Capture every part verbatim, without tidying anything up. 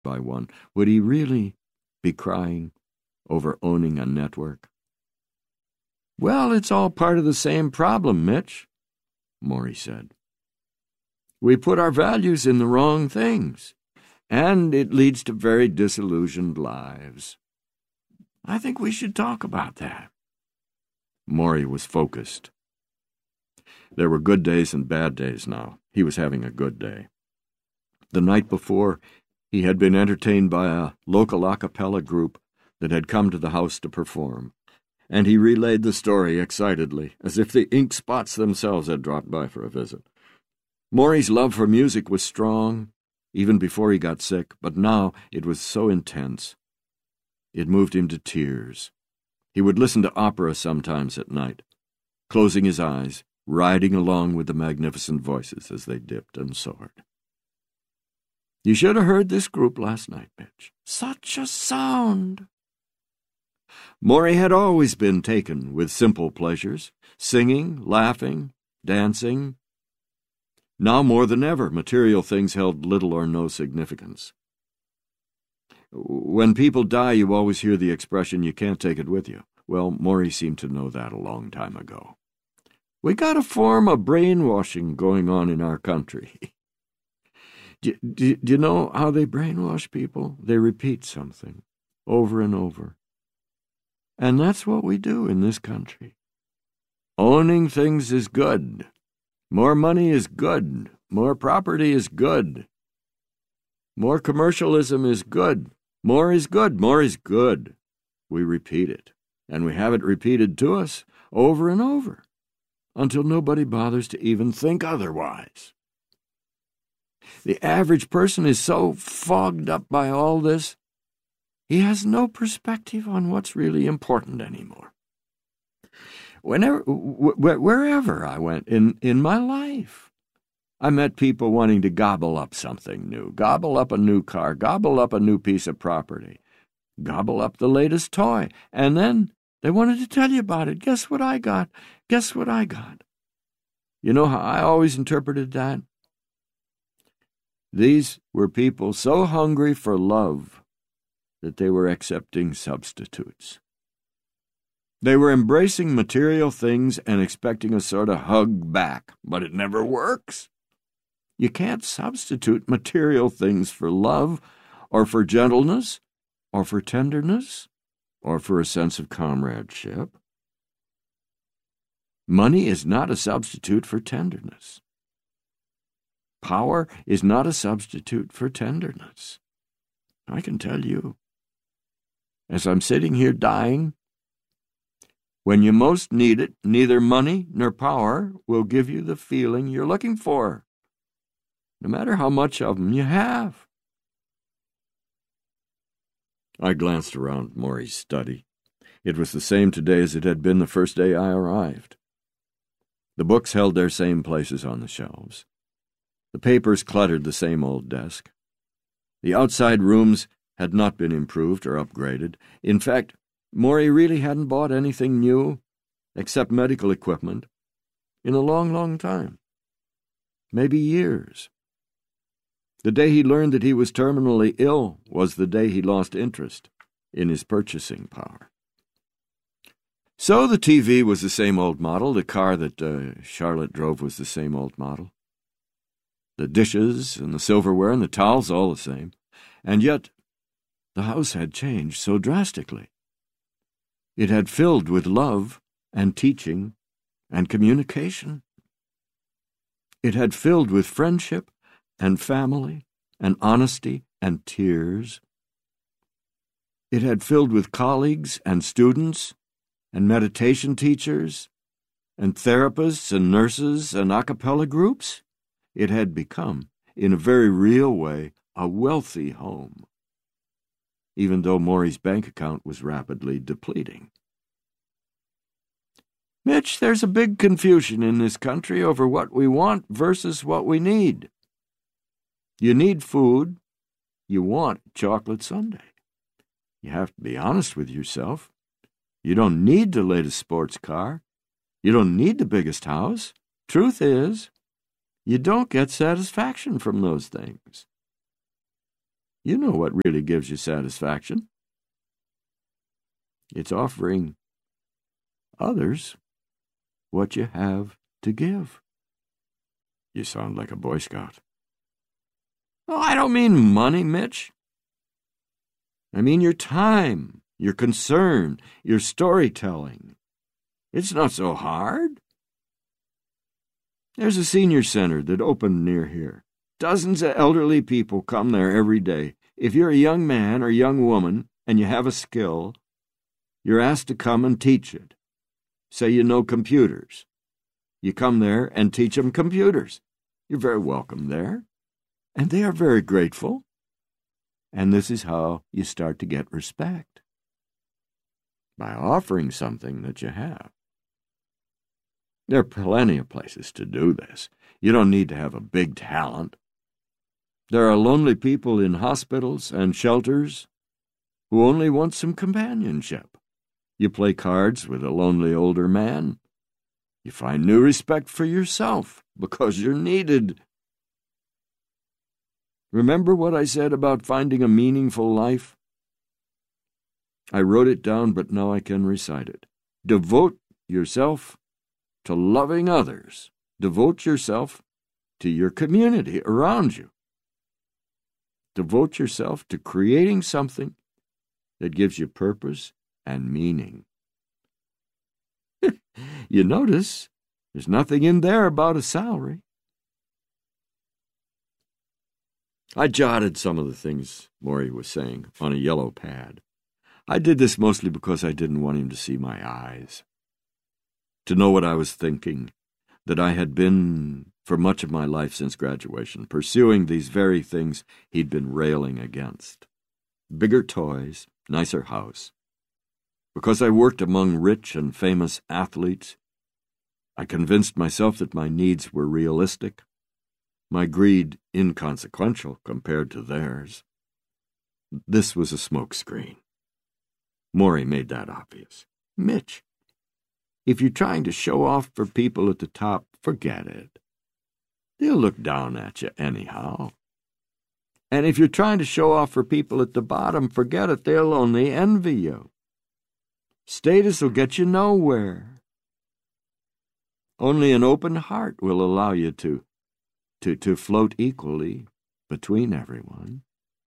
by one, would he really be crying over owning a network? Well, it's all part of the same problem, Mitch, Morrie said. We put our values in the wrong things, and it leads to very disillusioned lives. I think we should talk about that. Morrie was focused. There were good days and bad days now. He was having a good day. The night before, he had been entertained by a local a cappella group that had come to the house to perform, and he relayed the story excitedly, as if the ink spots themselves had dropped by for a visit. Morrie's love for music was strong, even before he got sick, but now it was so intense. It moved him to tears. He would listen to opera sometimes at night, closing his eyes, riding along with the magnificent voices as they dipped and soared. You should have heard this group last night, Mitch. Such a sound! Morrie had always been taken with simple pleasures, singing, laughing, dancing. Now more than ever, material things held little or no significance. When people die, you always hear the expression, you can't take it with you. Well, Morrie seemed to know that a long time ago. We got a form of brainwashing going on in our country. do, do, do you know how they brainwash people? They repeat something over and over. And that's what we do in this country. Owning things is good. More money is good. More property is good. More commercialism is good. More is good. More is good. We repeat it, and we have it repeated to us over and over, until nobody bothers to even think otherwise. The average person is so fogged up by all this, he has no perspective on what's really important anymore. Whenever, wh- wherever I went in, in my life, I met people wanting to gobble up something new, gobble up a new car, gobble up a new piece of property, gobble up the latest toy, and then they wanted to tell you about it. Guess what I got? Guess what I got? You know how I always interpreted that? These were people so hungry for love that they were accepting substitutes. They were embracing material things and expecting a sort of hug back, but it never works. You can't substitute material things for love, or for gentleness, or for tenderness, or for a sense of comradeship. Money is not a substitute for tenderness. Power is not a substitute for tenderness. I can tell you. As I'm sitting here dying, when you most need it, neither money nor power will give you the feeling you're looking for, no matter how much of them you have. I glanced around Morrie's study. It was the same today as it had been the first day I arrived. The books held their same places on the shelves. The papers cluttered the same old desk. The outside rooms had not been improved or upgraded. In fact, Morrie really hadn't bought anything new, except medical equipment, in a long, long time. Maybe years. The day he learned that he was terminally ill was the day he lost interest in his purchasing power. So the T V was the same old model, the car that uh, Charlotte drove was the same old model. The dishes and the silverware and the towels all the same. And yet, the house had changed so drastically. It had filled with love and teaching and communication. It had filled with friendship and family and honesty and tears. It had filled with colleagues and students and meditation teachers and therapists and nurses and a cappella groups. It had become, in a very real way, a wealthy home, even though Morrie's bank account was rapidly depleting. Mitch, there's a big confusion in this country over what we want versus what we need. You need food. You want chocolate sundae. You have to be honest with yourself. You don't need the latest sports car. You don't need the biggest house. Truth is, you don't get satisfaction from those things. You know what really gives you satisfaction. It's offering others what you have to give. You sound like a Boy Scout. Oh, I don't mean money, Mitch. I mean your time, your concern, your storytelling. It's not so hard. There's a senior center that opened near here. Dozens of elderly people come there every day. If you're a young man or young woman and you have a skill, you're asked to come and teach it. Say you know computers. You come there and teach them computers. You're very welcome there. And they are very grateful. And this is how you start to get respect. By offering something that you have. There are plenty of places to do this. You don't need to have a big talent. There are lonely people in hospitals and shelters who only want some companionship. You play cards with a lonely older man. You find new respect for yourself because you're needed. Remember what I said about finding a meaningful life? I wrote it down, but now I can recite it. Devote yourself to loving others. Devote yourself to your community around you. Devote yourself to creating something that gives you purpose and meaning. You notice there's nothing in there about a salary. I jotted some of the things Morrie was saying on a yellow pad. I did this mostly because I didn't want him to see my eyes, to know what I was thinking, that I had been, for much of my life since graduation, pursuing these very things he'd been railing against. Bigger toys, nicer house. Because I worked among rich and famous athletes, I convinced myself that my needs were realistic, my greed inconsequential compared to theirs. This was a smokescreen. Morrie made that obvious. Mitch, if you're trying to show off for people at the top, forget it. They'll look down at you anyhow. And if you're trying to show off for people at the bottom, forget it, they'll only envy you. Status will get you nowhere. Only an open heart will allow you to, to, to float equally between everyone.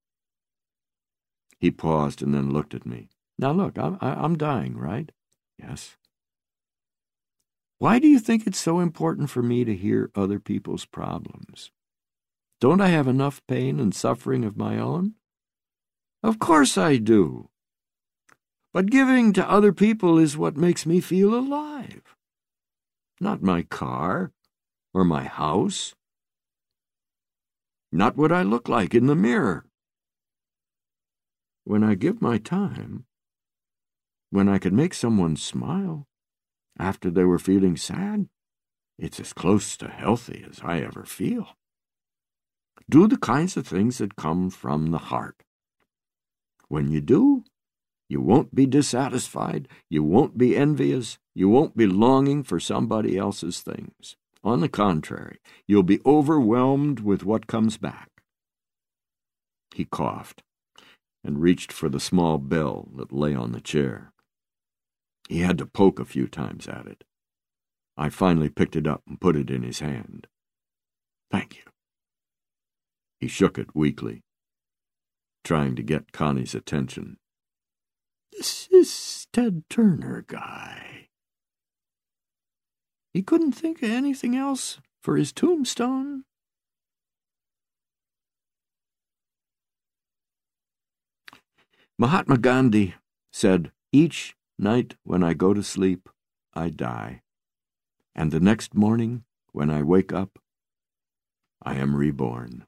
He paused and then looked at me. Now look, I'm, I'm dying, right? Yes. Why do you think it's so important for me to hear other people's problems? Don't I have enough pain and suffering of my own? Of course I do. But giving to other people is what makes me feel alive. Not my car or my house. Not what I look like in the mirror. When I give my time, when I can make someone smile after they were feeling sad, it's as close to healthy as I ever feel. Do the kinds of things that come from the heart. When you do, you won't be dissatisfied, you won't be envious, you won't be longing for somebody else's things. On the contrary, you'll be overwhelmed with what comes back. He coughed and reached for the small bell that lay on the chair. He had to poke a few times at it. I finally picked it up and put it in his hand. Thank you. He shook it weakly, trying to get Connie's attention. This is Ted Turner guy. He couldn't think of anything else for his tombstone. Mahatma Gandhi said, "Each night when I go to sleep, I die. And the next morning, when I wake up, I am reborn."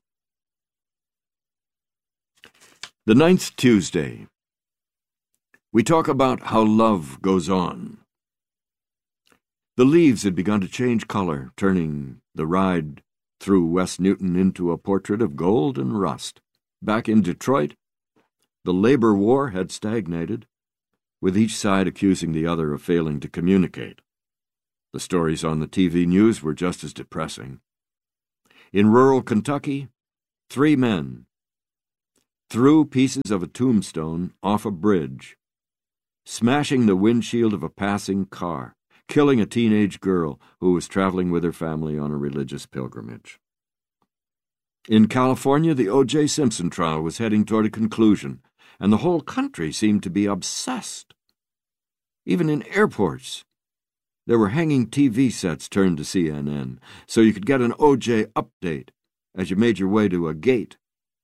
The ninth Tuesday. We talk about how love goes on. The leaves had begun to change color, turning the ride through West Newton into a portrait of gold and rust. Back in Detroit, the labor war had stagnated, with each side accusing the other of failing to communicate. The stories on the T V news were just as depressing. In rural Kentucky, three men, threw pieces of a tombstone off a bridge, smashing the windshield of a passing car, killing a teenage girl who was traveling with her family on a religious pilgrimage. In California, the O J Simpson trial was heading toward a conclusion, and the whole country seemed to be obsessed. Even in airports, there were hanging T V sets turned to C N N, so you could get an O J update as you made your way to a gate.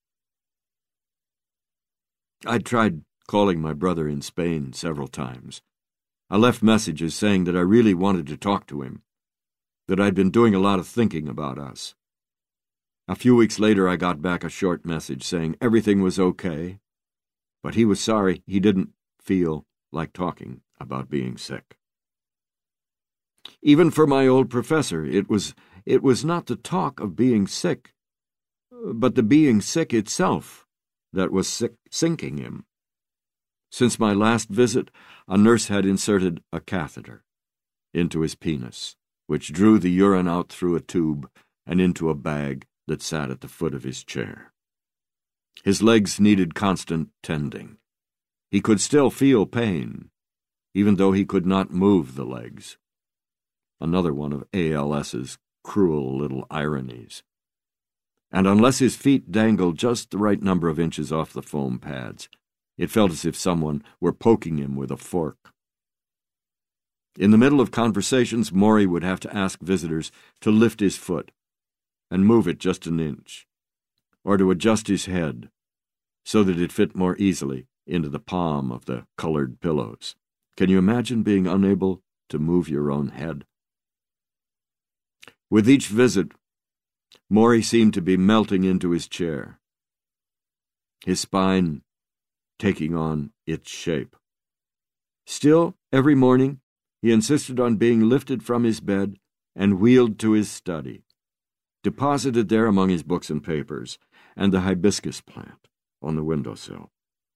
I'd tried calling my brother in Spain several times. I left messages saying that I really wanted to talk to him, that I'd been doing a lot of thinking about us. A few weeks later, I got back a short message saying everything was okay, but he was sorry he didn't feel like talking about being sick. Even for my old professor, it was it was not the talk of being sick, but the being sick itself that was sick, sinking him. Since my last visit, a nurse had inserted a catheter into his penis, which drew the urine out through a tube and into a bag that sat at the foot of his chair. His legs needed constant tending. He could still feel pain, even though he could not move the legs. Another one of A L S's cruel little ironies. And unless his feet dangled just the right number of inches off the foam pads, it felt as if someone were poking him with a fork. In the middle of conversations, Maury would have to ask visitors to lift his foot and move it just an inch, or to adjust his head so that it fit more easily into the palm of the colored pillows. Can you imagine being unable to move your own head? With each visit, Maury seemed to be melting into his chair, his spine taking on its shape. Still, every morning, he insisted on being lifted from his bed and wheeled to his study, deposited there among his books and papers, and the hibiscus plant on the windowsill.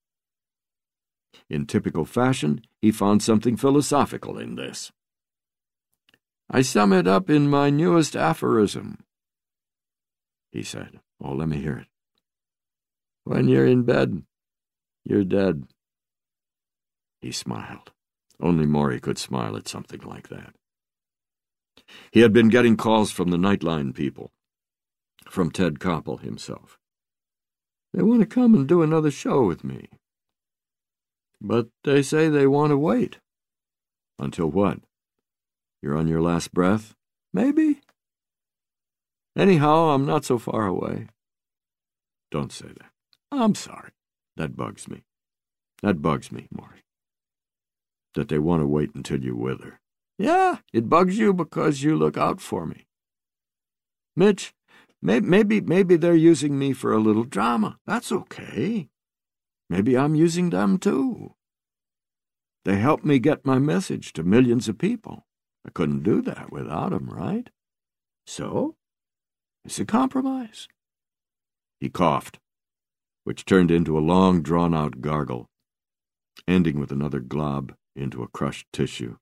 In typical fashion, he found something philosophical in this. "I sum it up in my newest aphorism," he said. "Oh, let me hear it." "When you're in bed, you're dead." He smiled. Only Maury could smile at something like that. He had been getting calls from the Nightline people, from Ted Koppel himself. "They want to come and do another show with me. But they say they want to wait." "Until what? You're on your last breath?" "Maybe. Anyhow, I'm not so far away." "Don't say that." "I'm sorry. That bugs me. That bugs me, Maury. That they want to wait until you wither." "Yeah, it bugs you because you look out for me. Mitch, may- maybe maybe they're using me for a little drama. That's okay. Maybe I'm using them too. They help me get my message to millions of people. I couldn't do that without them, right? So, it's a compromise." He coughed, which turned into a long, drawn-out gargle, ending with another glob into a crushed tissue.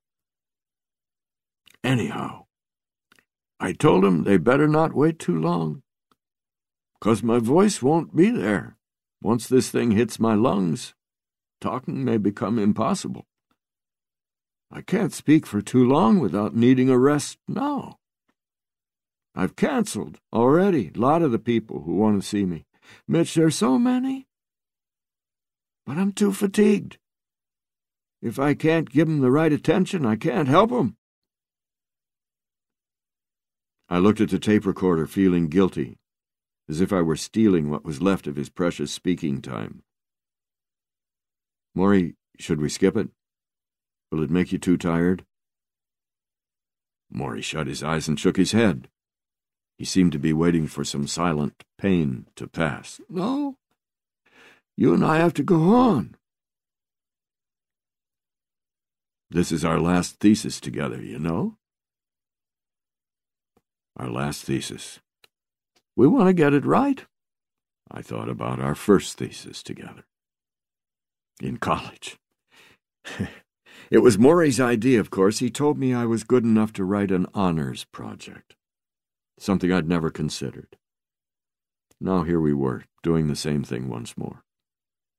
"Anyhow, I told them they better not wait too long, 'cause my voice won't be there. Once this thing hits my lungs, talking may become impossible. I can't speak for too long without needing a rest now. I've canceled already a lot of the people who want to see me. Mitch, there's so many. But I'm too fatigued. If I can't give 'em the right attention, I can't help 'em." I looked at the tape recorder, feeling guilty, as if I were stealing what was left of his precious speaking time. "Maury, should we skip it? Will it make you too tired?" Maury shut his eyes and shook his head. He seemed to be waiting for some silent pain to pass. "No, you and I have to go on. This is our last thesis together, you know." Our last thesis. We want to get it right. I thought about our first thesis together. In college. It was Maury's idea, of course. He told me I was good enough to write an honors project, something I'd never considered. Now here we were, doing the same thing once more.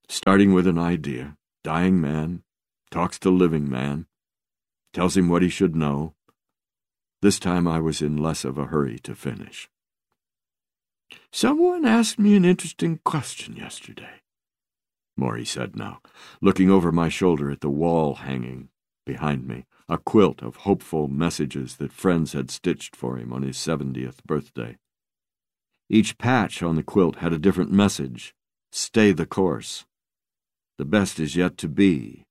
starting with an idea. Dying man talks to living man, tells him what he should know. This time I was in less of a hurry to finish. "Someone asked me an interesting question yesterday," Morrie said now, looking over my shoulder at the wall hanging behind me, a quilt of hopeful messages that friends had stitched for him on his seventieth birthday. Each patch on the quilt had a different message. Stay the course. The best is yet to be.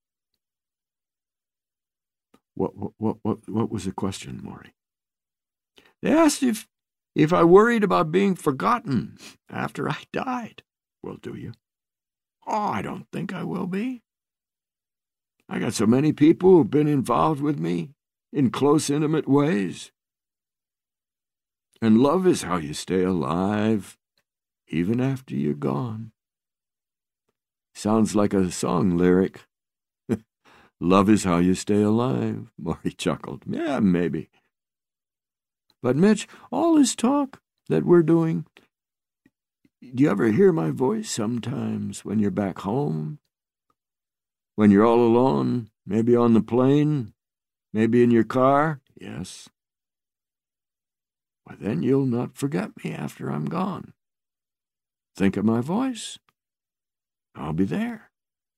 What, what, what, what was the question, Morrie? "They asked if, if I worried about being forgotten after I died." "Well, do you?" "Oh, I don't think I will be. I got so many people who've been involved with me in close, intimate ways. And love is how you stay alive, even after you're gone." Sounds like a song lyric. "Love is how you stay alive," Morrie chuckled. "Yeah, maybe. But, Mitch, all this talk that we're doing, do you ever hear my voice sometimes when you're back home? When you're all alone, maybe on the plane, maybe in your car?" "Yes." "Well, then you'll not forget me after I'm gone. Think of my voice. I'll be there.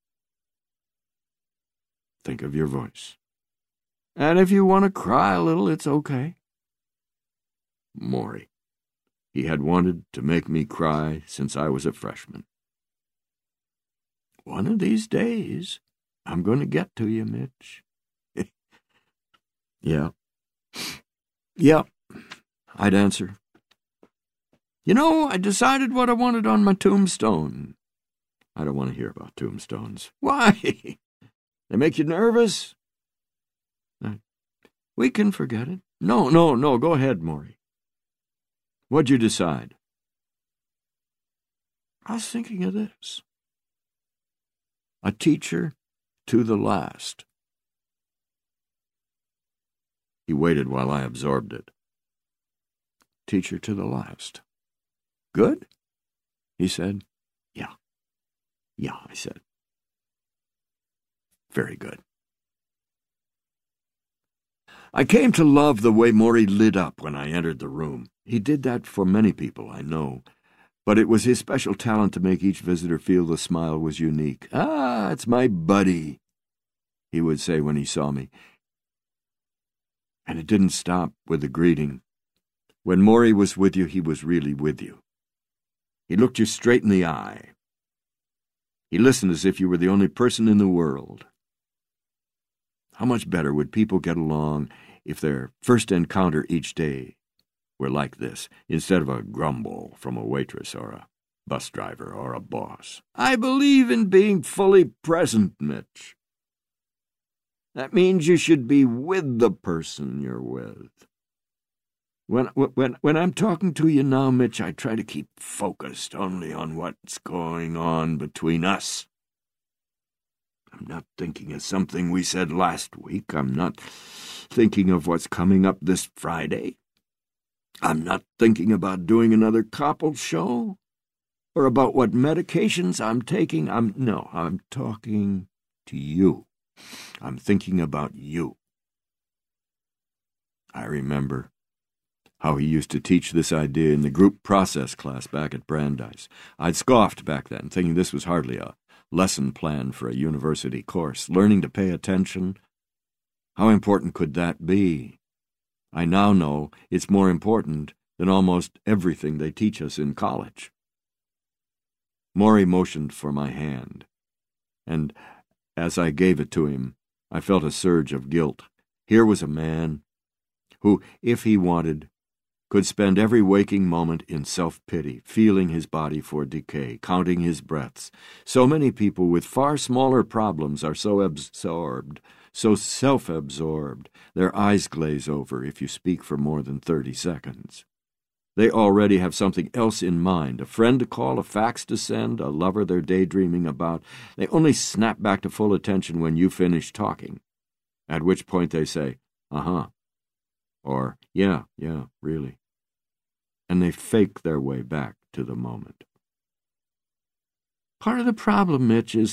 Think of your voice. And if you want to cry a little, it's okay." Morrie. He had wanted to make me cry since I was a freshman. "One of these days, I'm going to get to you, Mitch." Yeah. Yeah, I'd answer. "You know, I decided what I wanted on my tombstone." "I don't want to hear about tombstones." "Why? They make you nervous?" "We can forget it." No, no, no, go ahead, Morrie. What'd you decide?" "I was thinking of this. A teacher to the last." He waited while I absorbed it. Teacher to the last. "Good?" he said. "Yeah. Yeah," I said. "Very good." I came to love the way Morrie lit up when I entered the room. He did that for many people, I know, but it was his special talent to make each visitor feel the smile was unique. "Ah, it's my buddy," he would say when he saw me. And it didn't stop with the greeting. When Morrie was with you, he was really with you. He looked you straight in the eye. He listened as if you were the only person in the world. How much better would people get along if their first encounter each day were like this, instead of a grumble from a waitress or a bus driver or a boss? I believe in being fully present, Mitch. That means you should be with the person you're with. When, when, when I'm talking to you now, Mitch, I try to keep focused only on what's going on between us. I'm not thinking of something we said last week. I'm not thinking of what's coming up this Friday. I'm not thinking about doing another Koppel show or about what medications I'm taking. I'm no, I'm talking to you. I'm thinking about you. I remember how he used to teach this idea in the group process class back at Brandeis. I'd scoffed back then, thinking this was hardly a lesson plan for a university course. Learning to pay attention, how important could that be? I now know it's more important than almost everything they teach us in college. Morrie motioned for my hand, and as I gave it to him, I felt a surge of guilt. Here was a man who, if he wanted, could spend every waking moment in self-pity, feeling his body for decay, counting his breaths. So many people with far smaller problems are so absorbed, so self-absorbed, their eyes glaze over if you speak for more than thirty seconds. They already have something else in mind, a friend to call, a fax to send, a lover they're daydreaming about. They only snap back to full attention when you finish talking, at which point they say, uh-huh, or yeah, yeah, really. And they fake their way back to the moment. Part of the problem, Mitch, is